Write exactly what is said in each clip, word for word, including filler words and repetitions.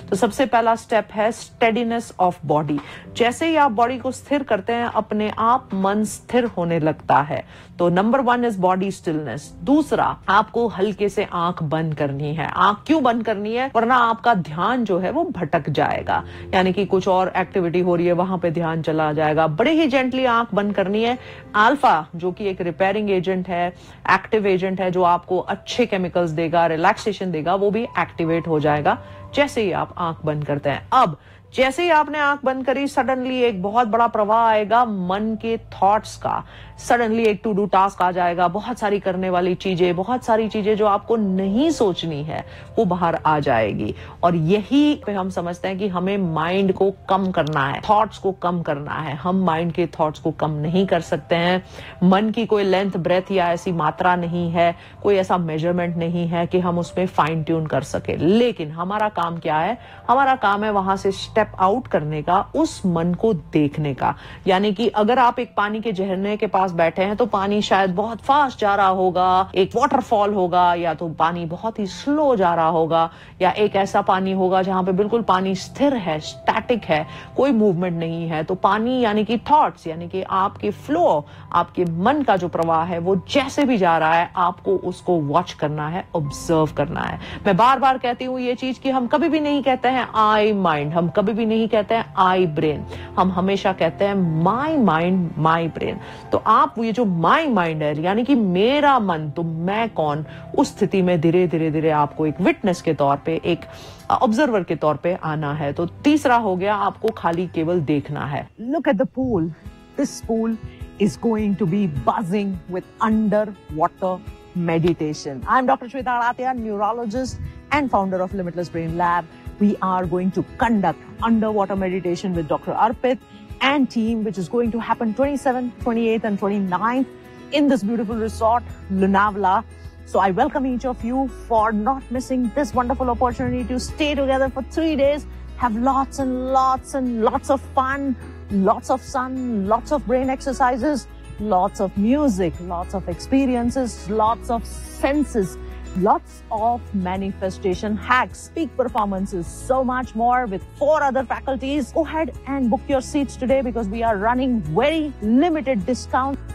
तो सबसे पहला स्टेप है स्टेडीनेस ऑफ बॉडी। जैसे ही आप बॉडी को स्थिर करते हैं, अपने आप मन स्थिर होने लगता है। तो number one is body stillness. दूसरा, आपको हल्के से आंख बंद करनी है। आंख क्यों बंद करनी है? वरना आपका ध्यान जो है वो भटक जाएगा, यानी कि कुछ और एक्टिविटी हो रही है वहां पे ध्यान चला जाएगा। बड़े ही जेंटली आंख बंद करनी है। अल्फा जो कि एक रिपेयरिंग एजेंट है, एक्टिव एजेंट है, जो आपको अच्छे केमिकल्स देगा, रिलैक्सेशन देगा, वो भी एक्टिवेट हो जाएगा जैसे ही आप आंख बंद करते हैं। अब जैसे ही आपने आंख बंद करी, सडनली एक बहुत बड़ा प्रवाह आएगा मन के थॉट्स का। सडनली एक टू डू टास्क आ जाएगा, बहुत सारी करने वाली चीजें, बहुत सारी चीजें जो आपको नहीं सोचनी है वो बाहर आ जाएगी। और यही पे हम समझते हैं कि हमें माइंड को कम करना है, थॉट्स को कम करना है। हम माइंड के थॉट्स को कम नहीं कर सकते हैं। मन की कोई लेंथ, ब्रेथ या ऐसी मात्रा नहीं है, कोई ऐसा मेजरमेंट नहीं है कि हम उसमें फाइन ट्यून कर सके। लेकिन हमारा काम क्या है? हमारा काम है वहां से स्टेप आउट करने का, उस मन को देखने का। यानी कि अगर आप एक पानी के झरने के पास बैठे हैं तो पानी शायद बहुत फास्ट जा रहा होगा, एक वाटरफॉल होगा, या तो पानी बहुत ही स्लो जा रहा होगा, या एक ऐसा पानी होगा जहां पे बिल्कुल पानी स्थिर है, स्टैटिक है, कोई मूवमेंट नहीं है। तो पानी यानी कि थॉट्स, यानी कि आपके फ्लो, आपके मन का जो प्रवाह है वो जैसे भी जा रहा है, आपको उसको वॉच करना है, ऑब्जर्व करना है। मैं बार बार कहती हूं ये चीज कि हम कभी भी नहीं कहते हैं आई माइंड, हम कभी भी नहीं कहते हैं आई ब्रेन, हम हमेशा कहते हैं माई माइंड माई ब्रेन। तो आप ये जो माई माइंड है, यानी कि मेरा मन, तो मैं कौन, उस स्थिति में धीरे धीरे धीरे आपको एक विटनेस के तौर पे, एक ऑब्जर्वर के तौर पे आना है। तो तीसरा हो गया, आपको खाली केवल देखना है। Look at the pool, this pool is going to be buzzing with underwater meditation. I'm Doctor Shweta Aratia, neurologist and founder of Limitless Brain Lab. We are going to conduct underwater meditation with Doctor Arpit and team, which is going to happen twenty-seventh, twenty-eighth and twenty-ninth in this beautiful resort, Lonavala. So I welcome each of you for not missing this wonderful opportunity to stay together for three days, have lots and lots and lots of fun, lots of sun, lots of brain exercises, lots of music, lots of experiences, lots of senses, lots of manifestation hacks, peak performances, so much more with four other faculties. Go ahead and book your seats today because we are running very limited discount.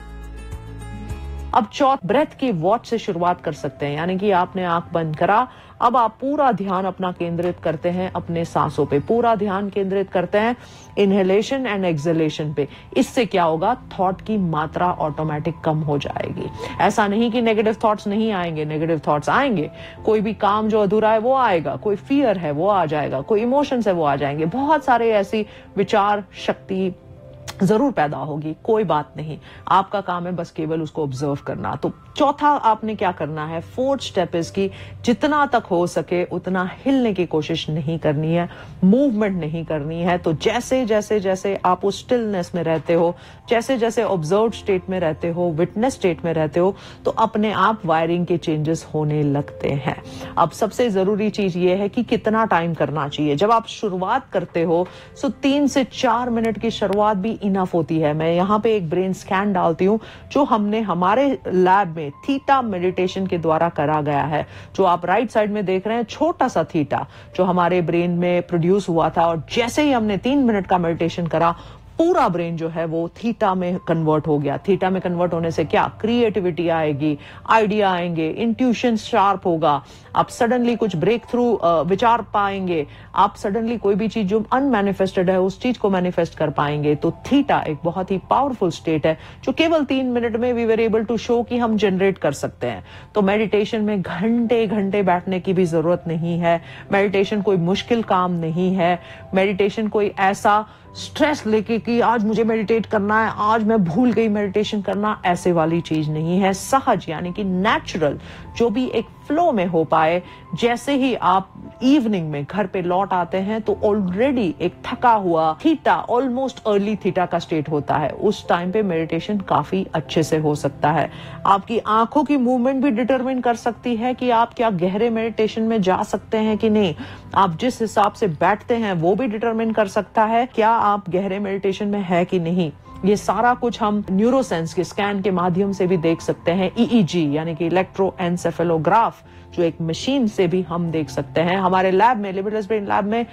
अब चौथ breath की watch से शुरुआत कर सकते हैं, यानी कि आपने आंख बंद करा, अब आप पूरा ध्यान अपना केंद्रित करते हैं अपने सांसों पे, पूरा ध्यान केंद्रित करते हैं इनहेलेशन एंड एक्सहेलेशन पे। इससे क्या होगा? थॉट की मात्रा ऑटोमेटिक कम हो जाएगी। ऐसा नहीं कि नेगेटिव थॉट्स नहीं आएंगे, नेगेटिव थॉट्स आएंगे। कोई भी काम जो अधूरा है वो आएगा, कोई फियर है वो आ जाएगा, कोई इमोशंस है वो आ जाएंगे, बहुत सारे ऐसी विचार शक्ति जरूर पैदा होगी, कोई बात नहीं। आपका काम है बस केवल उसको ऑब्जर्व करना। तो चौथा आपने क्या करना है, फोर्थ स्टेप इज कि जितना तक हो सके उतना हिलने की कोशिश नहीं करनी है, मूवमेंट नहीं करनी है। तो जैसे जैसे जैसे आप उस स्टिलनेस में रहते हो, जैसे जैसे ऑब्जर्व स्टेट में रहते हो, विटनेस स्टेट में रहते हो, तो अपने आप वायरिंग के चेंजेस होने लगते हैं। अब सबसे जरूरी चीज ये है कि कितना टाइम करना चाहिए। जब आप शुरुआत करते हो तो तीन से चार मिनट की शुरुआत भी इनफ होती है। मैं यहाँ पे एक ब्रेन स्कैन डालती हूँ जो हमने हमारे लैब में थीटा मेडिटेशन के द्वारा करा गया है। जो आप राइट साइड में देख रहे हैं, छोटा सा थीटा जो हमारे ब्रेन में प्रोड्यूस हुआ था, और जैसे ही हमने तीन मिनट का मेडिटेशन करा, पूरा ब्रेन जो है वो थीटा में कन्वर्ट हो गया। थीटा में कन्वर्ट होने से क्या? क्रिएटिविटी आएगी, आइडिया आएंगे, इंट्यूशन शार्प होगा, आप सडनली कुछ ब्रेक थ्रू विचार पाएंगे, आप सडनली कोई भी चीज जो अनमैनिफेस्टेड है उस चीज को मैनिफेस्ट कर पाएंगे। तो थीटा एक बहुत ही पावरफुल स्टेट है जो केवल तीन मिनट में we were able to show कि हम जनरेट कर सकते हैं। तो मेडिटेशन में घंटे घंटे बैठने की भी जरूरत नहीं है। मेडिटेशन कोई मुश्किल काम नहीं है। मेडिटेशन कोई ऐसा स्ट्रेस लेके कि आज मुझे मेडिटेट करना है, आज मैं भूल गई मेडिटेशन करना, ऐसे वाली चीज नहीं है। सहज यानी कि नेचुरल, जो भी एक फ्लो में हो पाए। जैसे ही आप इवनिंग में घर पे लौट आते हैं तो ऑलरेडी एक थका हुआ थीटा, ऑलमोस्ट अर्ली थीटा का स्टेट होता है। उस टाइम पे मेडिटेशन काफी अच्छे से हो सकता है। आपकी आंखों की मूवमेंट भी डिटरमिन कर सकती है कि आप क्या गहरे मेडिटेशन में जा सकते हैं कि नहीं। आप जिस हिसाब से बैठते हैं वो भी डिटरमिन कर सकता है क्या आप गहरे मेडिटेशन में है कि नहीं। ये सारा कुछ हम न्यूरोसेंस के स्कैन के माध्यम से भी देख सकते हैं। ईईजी यानी कि इलेक्ट्रोएन्सेफेलोग्राफ, जो एक मशीन से भी हम देख सकते हैं। हमारे लैब में, लिमिटलेस ब्रेन लैब में